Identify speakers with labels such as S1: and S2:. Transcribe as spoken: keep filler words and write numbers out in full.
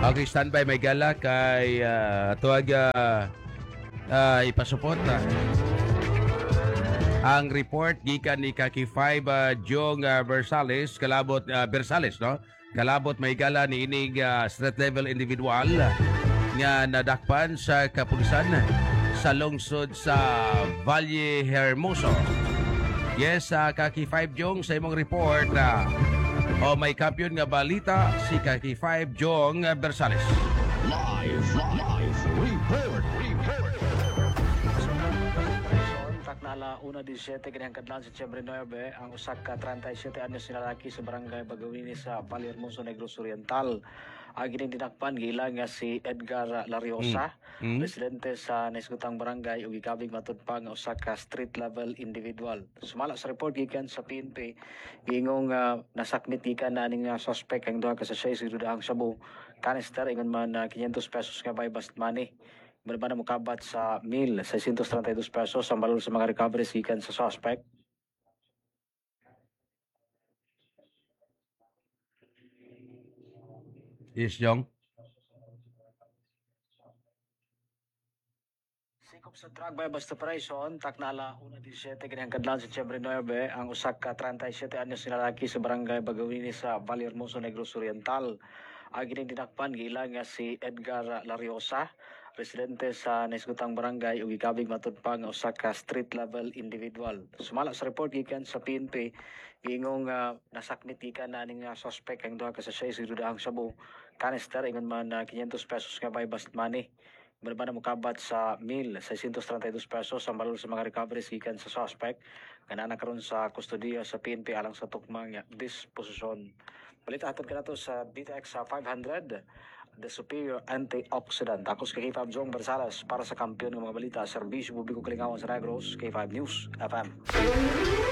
S1: Okay, standby may gala kay uh, tuwag uh, uh, ipasupot uh, ang report gikan ni Kaki five uh, Jong uh, Bersales kalabot uh, Bersales no kalabot may gala ni inig uh, street level individual uh, nga nadakpan sa kapulisan sa lungsod sa Valle Hermoso. Yes, uh, Kaki five Jong sa imong report na uh, o may kampiyon nga balita si Kaki five Jong Bersales.
S2: Live, live, report, report.
S3: Taknala una disyete ganyan kadlan sa Setyembre nine ang usak ka thirty-seven anyos na lalaki sa barangay Bagawini sa Valle Hermoso, Negros Oriental. Ang gining dinakpan gila nga si Edgar Lariosa,
S1: Mm. Mm.
S3: presidente sa naisgutang barangay ug gikabig matud pa nga usak ka street level individual. Sumala sa report gikan sa P N P giingong uh, nasakmit gikan na ning uh, suspect ang duha ka sa siya sigudahang Shabu canister ingon man uh, quinientos pesos nga by bust money. Berbana mukabat sa one thousand six hundred thirty-two pesos ang balor sa mga recoveries gikan sa suspect.
S1: Yes, Jong.
S3: Sikop sa drug by bust operation, taknala una disyete ganyan kadlan sa Setyembre nine ang usak ka thirty-seven anyos na lalaki sa barangay Bagawini sa Valle Hermoso, Negros Oriental. Ang gining dinakpan gila nga si Edgar Lariosa, presidente sa naisgutang barangay ug gikabig matud pa nga usa ka street level individual. Sumala sa report gikan sa P N P giingong uh, nasakmit gikan na ning uh, suspect ang duha ka sa siya sigudahang Shabu canister ingon man uh, quinientos pesos nga by bust money. Berbana mukabat sa one thousand six hundred thirty-two pesos ang balor sa mga recoveries gikan sa suspect kanana karon sa kustodiya sa P N P alang sa tukmang uh, disposisyon. Balita hatod kanato sa D T X sa five hundred, the superior antioxidant. Ako sa K five Jong Bersales para sa kampiyon ng mga balita, serbisyo publiko kalingawan sa Negros, K five News F M.